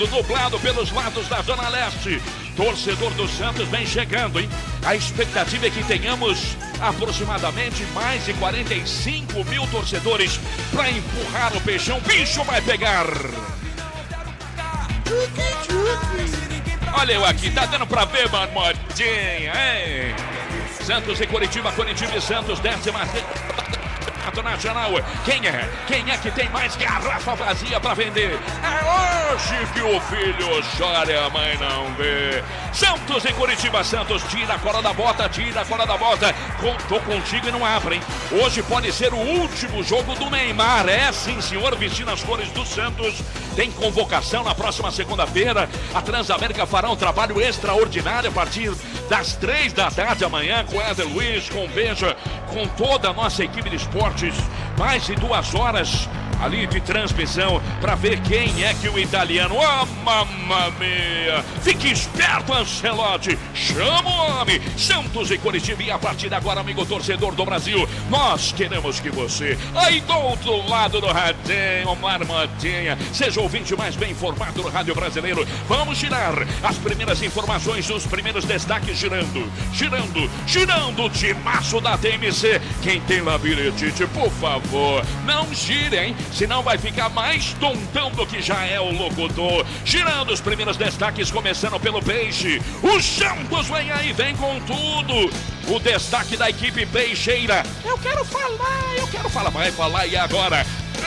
Dublado pelos lados da Zona Leste. Torcedor do Santos vem chegando, hein? A expectativa é que tenhamos aproximadamente mais de 45 mil torcedores para empurrar o Peixão. O bicho vai pegar. Olha eu aqui, tá dando pra ver, marmotinha, hein? Santos e Coritiba, Coritiba e Santos, 16ª Nacional. Quem é que tem mais garrafa vazia pra vender? É hoje que o filho chora e a mãe não vê. Santos e Coritiba. Santos tira a cola da bota, tô contigo e não abre, hein? Hoje pode ser o último jogo do Neymar. É sim, senhor, vestindo as cores do Santos. Tem convocação na próxima segunda-feira. A Transamérica fará um trabalho extraordinário a partir das 3 da tarde amanhã, com Éder Luiz, com Beja, com toda a nossa equipe de esportes. Mais de 2 horas ali de transmissão para ver quem é que o italiano, mamma mia, fique esperto, Ancelotti, chama o homem. Santos e Coritiba, e a partir de agora, amigo torcedor do Brasil, nós queremos que você, aí do outro lado do radinho, marmotinha, seja o ouvinte mais bem informado do rádio brasileiro. Vamos girar as primeiras informações, os primeiros destaques, girando o timaço da TMC. Quem tem labirintite, por favor, não gire, hein? Senão vai ficar mais tontão do que já é o locutor. Girando os primeiros destaques, começando pelo Peixe. O Santos vem aí, vem com tudo. O destaque da equipe peixeira. Eu quero falar, vai falar e agora?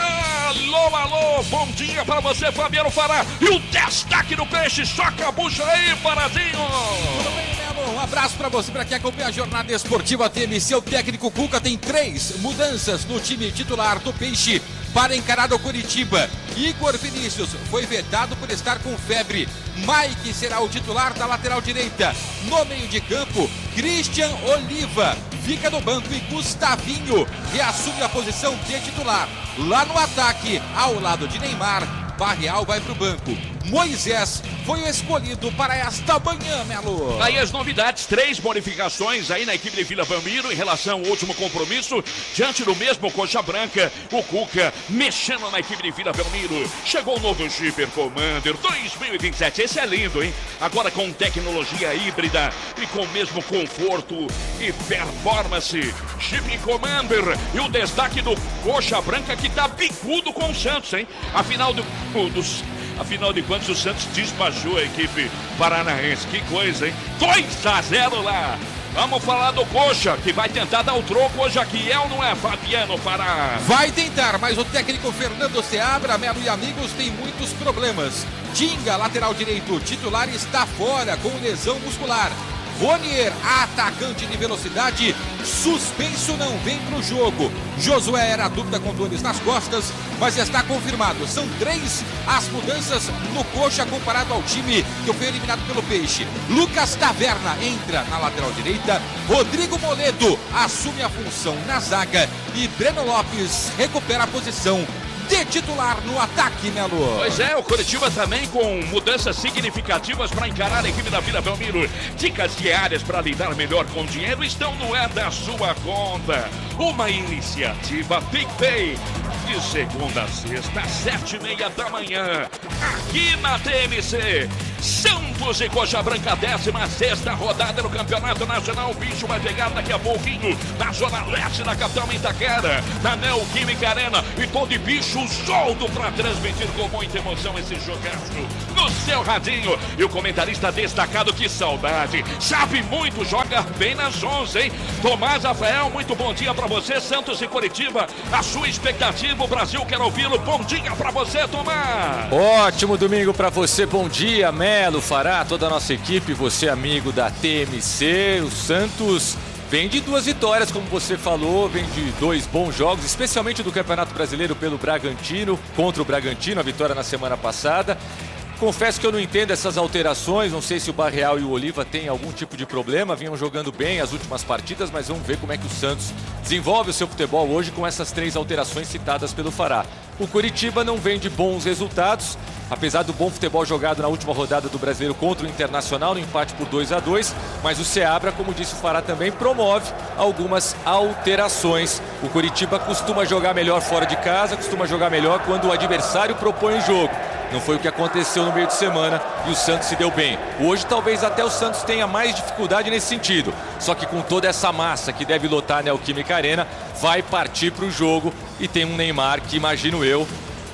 Alô, bom dia pra você, Fabiano Fará. E o destaque do Peixe, soca a bucha aí, Farazinho. Tudo bem, Melo? Um abraço pra você, pra quem acompanha a jornada esportiva TMC. O técnico Cuca tem 3 mudanças no time titular do Peixe para encarar o Coritiba. Igor Vinícius foi vetado por estar com febre. Mike será o titular da lateral direita. No meio de campo, Christian Oliva fica no banco e Gustavinho reassume a posição de titular. Lá no ataque, ao lado de Neymar, Barreal vai para o banco. Moisés foi o escolhido para esta manhã, Melo. Aí as novidades, 3 bonificações aí na equipe de Vila Belmiro em relação ao último compromisso. Diante do mesmo Coxa Branca, o Cuca mexendo na equipe de Vila Belmiro. Chegou o novo Jeep Commander 2027, esse é lindo, hein? Agora com tecnologia híbrida e com o mesmo conforto e performance. Jeep Commander, e o destaque do Coxa Branca que tá bicudo com o Santos, hein? Afinal de contas, o Santos despachou a equipe paranaense. Que coisa, hein? 2-0 lá. Vamos falar do Coxa, que vai tentar dar o troco hoje aqui. É ou não é, Fabiano Fará? Vai tentar, mas o técnico Fernando Seabra, Melo e amigos, tem muitos problemas. Tinga, lateral direito titular, está fora com lesão muscular. Ronier, atacante de velocidade, suspenso, não vem para o jogo. Josué era a dúvida com dores nas costas, mas está confirmado. São 3 as mudanças no Coxa comparado ao time que foi eliminado pelo Peixe. Lucas Taverna entra na lateral direita, Rodrigo Moledo assume a função na zaga e Breno Lopes recupera a posição de titular no ataque, Melo. Pois é, o Coritiba também com mudanças significativas para encarar a equipe da Vila Belmiro. Dicas diárias para lidar melhor com o dinheiro estão no É da Sua Conta. Uma iniciativa PicPay. De segunda a sexta, às 7h30 da manhã. Aqui na TMC. Santos e Coxa Branca, 16ª rodada no Campeonato Nacional. O bicho vai pegar daqui a pouquinho na Zona Leste da capital Itaquera, na Neoquímica Arena. E tô de bicho solto para transmitir com muita emoção esse jogaço no seu radinho. E o comentarista destacado, que saudade, sabe muito, joga bem nas 11, hein? Tomás Rafael, muito bom dia para você. Santos e Coritiba, a sua expectativa, o Brasil quer ouvi-lo. Bom dia para você, Tomás. Ótimo domingo para você, bom dia, Melo, Fará, toda a nossa equipe, você amigo da TMC. O Santos vem de 2 vitórias, como você falou, vem de 2 bons jogos, especialmente do Campeonato Brasileiro pelo Bragantino, contra o Bragantino, a vitória na semana passada. Confesso que eu não entendo essas alterações, não sei se o Barreal e o Oliva têm algum tipo de problema, vinham jogando bem as últimas partidas, mas vamos ver como é que o Santos desenvolve o seu futebol hoje com essas 3 alterações citadas pelo Fará. O Coritiba não vem de bons resultados, apesar do bom futebol jogado na última rodada do Brasileiro contra o Internacional, no empate por 2-2, mas o Seabra, como disse o Fará também, promove algumas alterações. O Coritiba costuma jogar melhor fora de casa, costuma jogar melhor quando o adversário propõe o jogo. Não foi o que aconteceu no meio de semana e o Santos se deu bem. Hoje talvez até o Santos tenha mais dificuldade nesse sentido. Só que com toda essa massa que deve lotar a Neoquímica Arena, vai partir para o jogo e tem um Neymar que, imagino eu,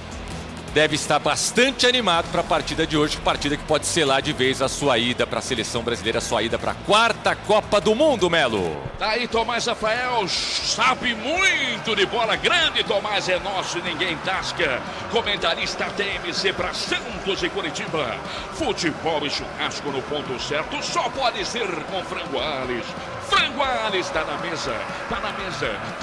deve estar bastante animado para a partida de hoje, partida que pode selar de vez a sua ida para a seleção brasileira, a sua ida para a 4ª Copa do Mundo, Melo. Tá aí Tomás Rafael, sabe muito de bola, grande Tomás, é nosso e ninguém tasca. Comentarista TMC para Santos e Curitiba. Futebol e churrasco no ponto certo, só pode ser com Frango Ales. Frango Ales está na mesa do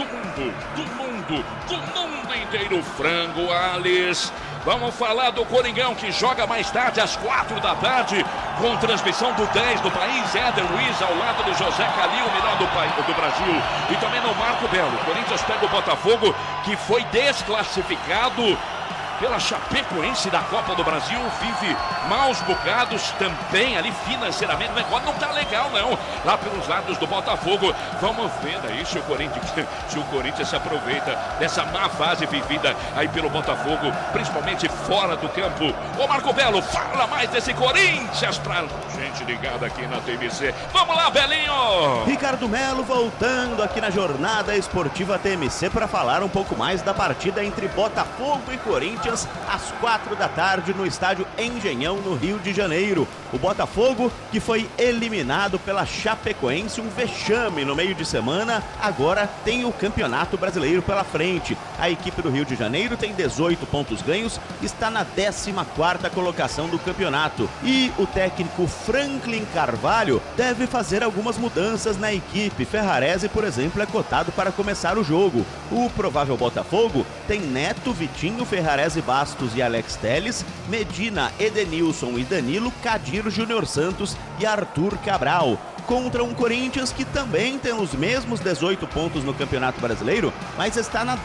mundo inteiro. Frango Ales. Vamos falar do Coringão, que joga mais tarde, às 4 da tarde, com transmissão do 10 do país, Éder Luiz, ao lado do José Calil, o melhor do Brasil. E também no Marco Belo. O Corinthians pega o Botafogo, que foi desclassificado pela Chapecoense da Copa do Brasil, vive maus bocados também ali financeiramente, o negócio não tá legal não, lá pelos lados do Botafogo. Vamos ver aí se o Corinthians se aproveita dessa má fase vivida aí pelo Botafogo, principalmente fora do campo. Ô Marco Belo, fala mais desse Corinthians pra gente ligada aqui na TMC. Vamos lá, Belinho! Ricardo Melo voltando aqui na jornada esportiva TMC para falar um pouco mais da partida entre Botafogo e Corinthians às 4 da tarde no estádio Engenhão, no Rio de Janeiro. O Botafogo, que foi eliminado pela Chapecoense, um vexame no meio de semana, agora tem o Campeonato Brasileiro pela frente. A equipe do Rio de Janeiro tem 18 pontos ganhos, está na 14ª colocação do campeonato. E o técnico Franklin Carvalho deve fazer algumas mudanças na equipe. Ferrarese, por exemplo, é cotado para começar o jogo. O provável Botafogo tem Neto, Vitinho, Ferrarese, Bastos e Alex Telles, Medina, Edenilson e Danilo, Kadir, Júnior Santos e Arthur Cabral. Contra um Corinthians que também tem os mesmos 18 pontos no Campeonato Brasileiro, mas está na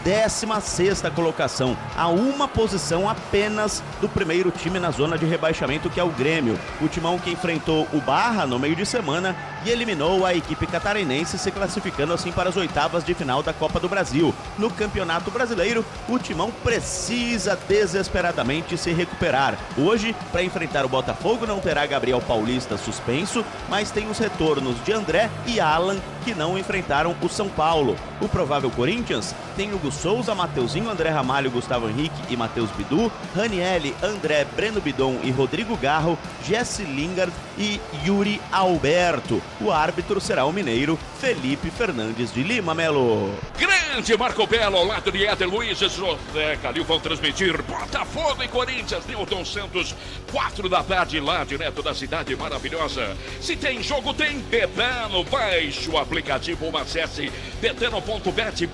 16ª colocação, a uma posição apenas do primeiro time na zona de rebaixamento, que é o Grêmio. O timão que enfrentou o Barra no meio de semana e eliminou a equipe catarinense, se classificando assim para as oitavas de final da Copa do Brasil. No Campeonato Brasileiro, o timão precisa desesperadamente se recuperar. Hoje, para enfrentar o Botafogo, não terá Gabriel Paulista suspenso, mas tem os retornos de André e Alan, que não enfrentaram o São Paulo. O provável Corinthians tem Hugo Souza, Mateuzinho, André Ramalho, Gustavo Henrique e Matheus Bidu, Ranielli, André, Breno Bidon e Rodrigo Garro, Jesse Lingard e Yuri Alberto. O árbitro será o mineiro Felipe Fernandes de Lima, Melo. Grande Marco Belo, ao lado de Éder Luiz, José Calil vão transmitir Botafogo e Corinthians, Newton Santos, 4 da tarde, lá direto da cidade maravilhosa. Se tem jogo, tem Betano. Baixe o aplicativo ou acesse betano.bet.br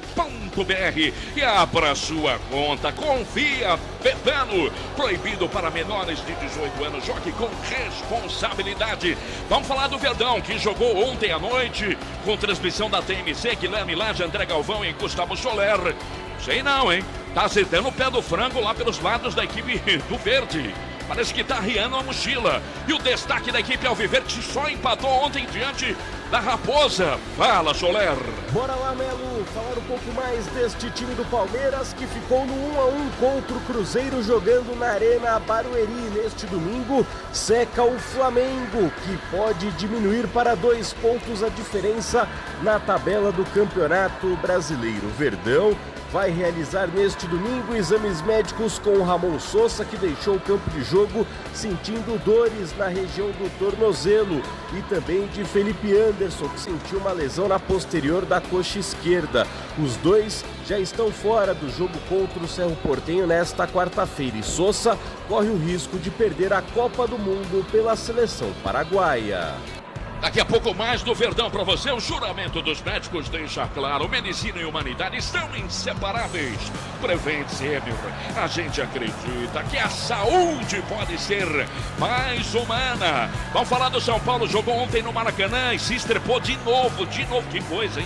e abra sua conta. Confia, Betano. Proibido para menores de 18 anos. Jogue com responsabilidade. Vamos falar do Verdão, que jogou ontem à noite com transmissão da TMC, Guilherme Lage, André Galvão e Gustavo Soler. Sei não, hein? Tá acertando o pé do frango lá pelos lados da equipe do Verde. Parece que tá arriando a mochila. E o destaque da equipe Alviverde só empatou ontem diante da Raposa. Fala, Soler. Bora lá, Melo, falar um pouco mais deste time do Palmeiras, que ficou no 1-1 contra o Cruzeiro, jogando na Arena Barueri. Neste domingo, seca o Flamengo, que pode diminuir para 2 pontos a diferença na tabela do Campeonato Brasileiro. Verdão vai realizar neste domingo exames médicos com o Ramon Sousa, que deixou o campo de jogo sentindo dores na região do tornozelo, e também de Felipe Anderson, que sentiu uma lesão na posterior da coxa esquerda. Os dois já estão fora do jogo contra o Cerro Porteño nesta quarta-feira, e Sousa corre o risco de perder a Copa do Mundo pela seleção paraguaia. Daqui a pouco mais do Verdão para você. O juramento dos médicos deixa claro: medicina e humanidade estão inseparáveis. Prevent Senior, a gente acredita que a saúde pode ser mais humana. Vamos falar do São Paulo, jogou ontem no Maracanã e se estrepou de novo, que coisa, hein?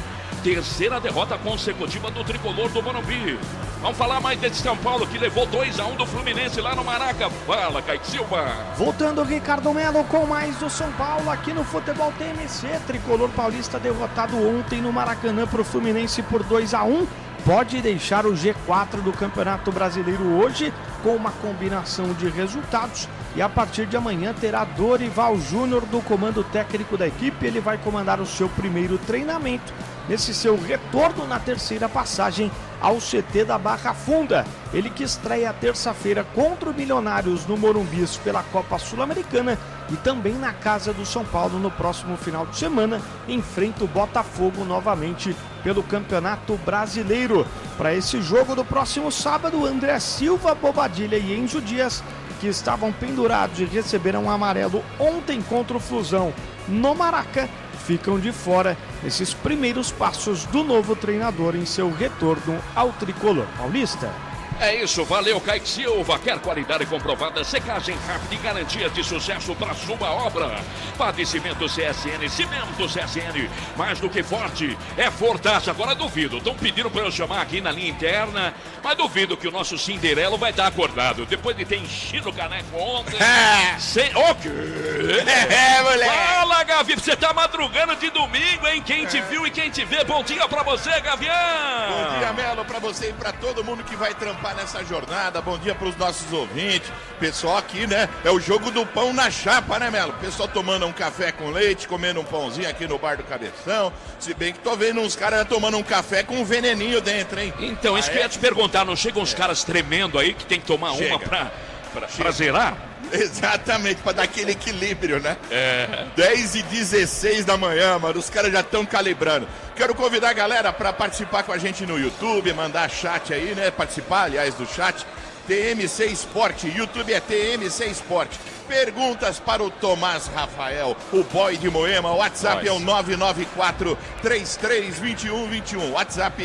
terceira derrota consecutiva do tricolor do Morumbi. Vamos falar mais desse São Paulo que levou 2-1 do Fluminense lá no Maraca. Fala, Kaique Silva. Voltando, Ricardo Melo com mais do São Paulo aqui no Futebol TMC. Tricolor paulista derrotado ontem no Maracanã para o Fluminense por 2-1. Pode deixar o G4 do Campeonato Brasileiro hoje com uma combinação de resultados. E a partir de amanhã terá Dorival Júnior do comando técnico da equipe. Ele vai comandar o seu primeiro treinamento nesse seu retorno na terceira passagem ao CT da Barra Funda. Ele que estreia terça-feira contra o Milionários no Morumbi pela Copa Sul-Americana e também na casa do São Paulo no próximo final de semana enfrenta o Botafogo novamente pelo Campeonato Brasileiro. Para esse jogo do próximo sábado, André Silva, Bobadilha e Enzo Dias, que estavam pendurados e receberam um amarelo ontem contra o Flusão no Maraca, ficam de fora nesses primeiros passos do novo treinador em seu retorno ao tricolor paulista. É isso, valeu, Kaique Silva. Quer qualidade comprovada, secagem rápida e garantia de sucesso para sua obra. Padecimento CSN, cimento CSN, mais do que forte, é fortaço. Agora duvido, estão pedindo para eu chamar aqui na linha interna, mas duvido que o nosso Cinderelo vai estar acordado. Depois de ter enchido o caneco ontem. O quê? Moleque. Fala, Gavi, você tá madrugando de domingo, hein? Quem te viu e quem te vê, bom dia pra você, Gavião. Bom dia, Melo, pra você e pra todo mundo que vai trampar nessa jornada. Bom dia pros nossos ouvintes. Pessoal aqui, né? É o jogo do pão na chapa, né, Melo? Pessoal tomando um café com leite, comendo um pãozinho aqui no bar do Cabeção. Se bem que tô vendo uns caras tomando um café com um veneninho dentro, hein? Então, isso que eu ia te perguntar, não chegam uns caras tremendo aí que tem que tomar uma pra zerar? Exatamente, pra dar aquele equilíbrio, né? 10h16 da manhã, mano, os caras já estão calibrando. Quero convidar a galera pra participar com a gente no YouTube, mandar chat aí, né? Participar, aliás, do chat. TMC Esporte, YouTube é TMC Esporte. Perguntas para o Tomás Rafael, o boy de Moema. O WhatsApp é o 994-332121. WhatsApp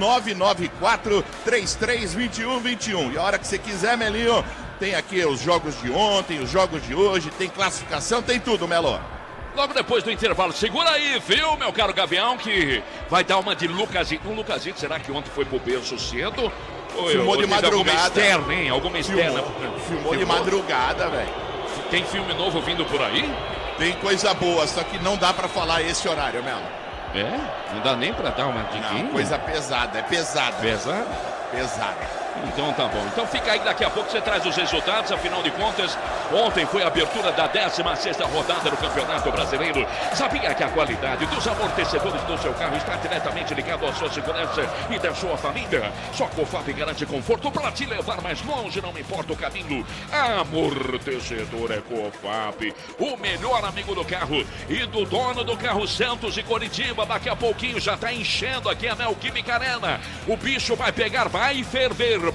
994-332121. E a hora que você quiser, Melinho, tem aqui os jogos de ontem, os jogos de hoje, tem classificação, tem tudo, Melo. Logo depois do intervalo, segura aí, viu, meu caro Gavião, que vai dar uma de Lucasito. Um Lucasito, será que ontem foi pro berço cedo? Filmou de madrugada. Alguma externa, hein? Alguma externa. Filmou de madrugada, velho. Tem filme novo vindo por aí? Tem coisa boa, só que não dá pra falar esse horário, Melo. É? Não dá nem pra dar uma diquinha? Não, coisa pesada, é pesada. Pesada? Pesada. Então tá bom. Então fica aí, daqui a pouco você traz os resultados. Afinal de contas, ontem foi a abertura da 16ª rodada do Campeonato Brasileiro. Sabia que a qualidade dos amortecedores do seu carro está diretamente ligado à sua segurança e da sua família? Só a Cofap garante conforto para te levar mais longe, não importa o caminho. Amortecedor é Cofap, o melhor amigo do carro e do dono do carro Santos e Coritiba. Daqui a pouquinho já está enchendo aqui a Neoquímica Arena. O bicho vai pegar, vai ferver.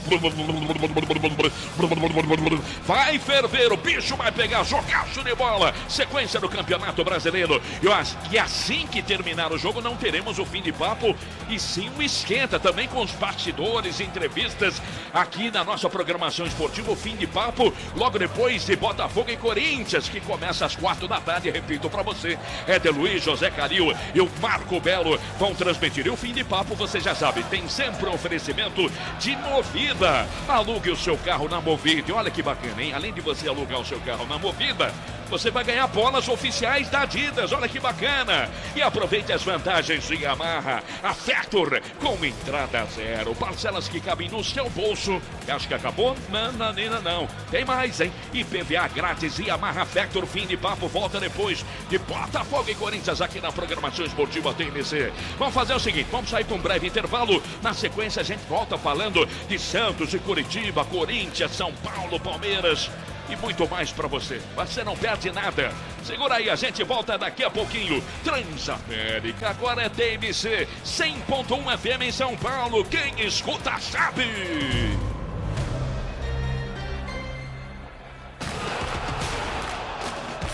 Vai ferver, o bicho vai pegar, jogaço de bola. Sequência do Campeonato Brasileiro. E assim que terminar o jogo, não teremos o fim de papo, e sim o esquenta também com os bastidores, entrevistas aqui na nossa programação esportiva. O fim de papo logo depois de Botafogo e Corinthians, que começa às 4 da tarde. Repito para você, Éder Luiz, José Caril e o Marco Belo vão transmitir. E o fim de papo, você já sabe, tem sempre um oferecimento de Movida. Alugue o seu carro na Movida. E olha que bacana, hein? Além de você alugar o seu carro na Movida, você vai ganhar bolas oficiais da Adidas. Olha que bacana. E aproveite as vantagens de Yamaha. A Factor com entrada zero. Parcelas que cabem no seu bolso. Acho que acabou? Não. Tem mais, hein? IPVA grátis e Yamaha Factor. Fim de papo. Volta depois de Botafogo e Corinthians aqui na programação esportiva TMC. Vamos fazer o seguinte, vamos sair para um breve intervalo. Na sequência a gente volta falando de Santos e Coritiba, Corinthians, São Paulo, Palmeiras e muito mais para você. Você não perde nada. Segura aí, a gente volta daqui a pouquinho. Transamérica, agora é TMC 100.1 FM em São Paulo. Quem escuta sabe.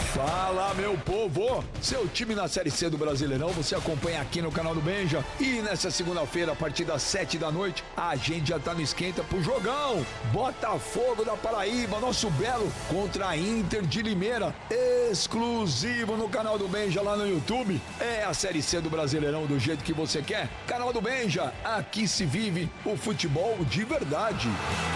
Fala, meu povo! Seu time na Série C do Brasileirão você acompanha aqui no canal do Benja. E nessa segunda-feira, a partir das 7 da noite, a gente já tá no esquenta pro jogão. Botafogo da Paraíba, nosso belo, contra a Inter de Limeira. Exclusivo no canal do Benja lá no YouTube. É a Série C do Brasileirão do jeito que você quer. Canal do Benja, aqui se vive o futebol de verdade.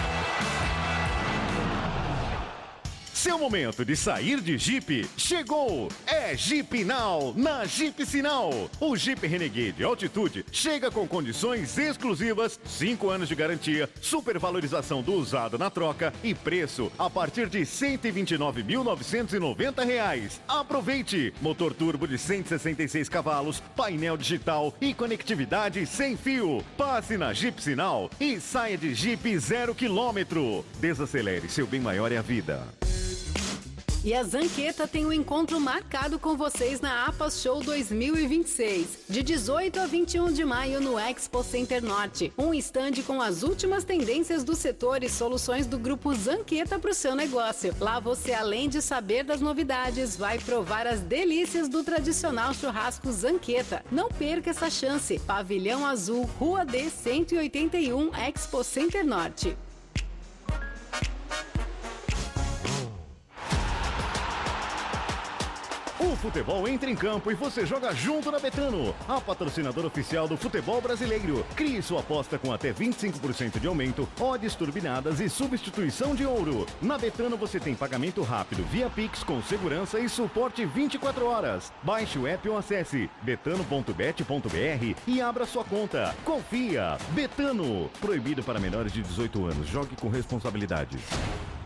Seu momento de sair de Jeep chegou! É Jeep Now na Jeep Sinal. O Jeep Renegade Altitude chega com condições exclusivas, 5 anos de garantia, supervalorização do usado na troca e preço a partir de R$ 129.990. Aproveite! Motor turbo de 166 cavalos, painel digital e conectividade sem fio. Passe na Jeep Sinal e saia de Jeep 0 km. Desacelere, seu bem maior é a vida. E a Zanqueta tem um encontro marcado com vocês na APAS Show 2026, de 18 a 21 de maio no Expo Center Norte. Um estande com as últimas tendências do setor e soluções do grupo Zanqueta para o seu negócio. Lá você, além de saber das novidades, vai provar as delícias do tradicional churrasco Zanqueta. Não perca essa chance. Pavilhão Azul, Rua D 181, Expo Center Norte. O futebol entra em campo e você joga junto na Betano, a patrocinadora oficial do futebol brasileiro. Crie sua aposta com até 25% de aumento, odds turbinadas e substituição de ouro. Na Betano você tem pagamento rápido via Pix com segurança e suporte 24 horas. Baixe o app ou acesse betano.bet.br e abra sua conta. Confia! Betano. Proibido para menores de 18 anos. Jogue com responsabilidade.